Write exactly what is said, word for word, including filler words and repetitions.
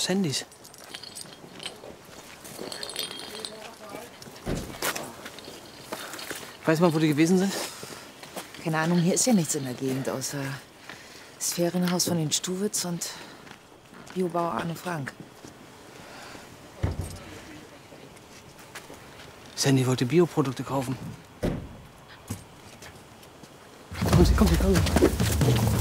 Stuves Handys. Weiß man, wo die gewesen sind? Keine Ahnung, hier ist ja nichts in der Gegend, außer das Ferienhaus von den Stuwitz und Biobauer Arne Frank. Sandy wollte Bioprodukte kaufen. Kommen Sie, kommen Sie, kommen Sie.